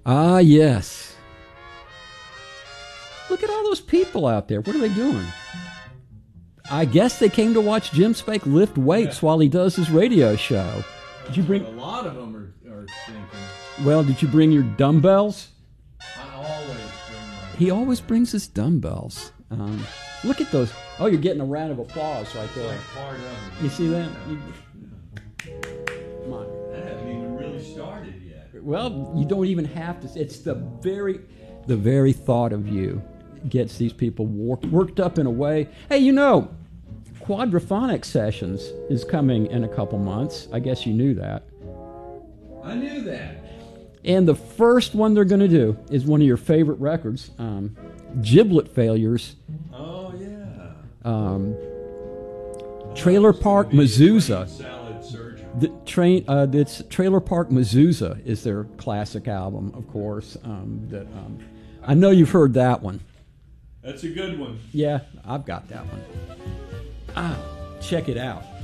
Ah, yes. Look at all those people out there. What are they doing? I guess they came to watch Jim Spake lift weights while he does his radio show. Did you bring? A lot of them are thinking. Well, did you bring your dumbbells? I always bring my. He always brings his dumbbells. Look at those. Oh, you're getting a round of applause right there. Like part of it. You see that? Come on. That hasn't even really started yet. Well, you don't even have to. It's the very thought of you gets these people worked up in a way. Hey, you know, Quadraphonic Sessions is coming in a couple months. I guess you knew that. I knew that. And the first one they're going to do is one of your favorite records, Giblet Failures. Oh, yeah. Trailer Park Mezuzah. Salad surgery. It's Trailer Park Mezuzah is their classic album, of course. I know you've heard that one. That's a good one. Yeah, I've got that one. Check it out.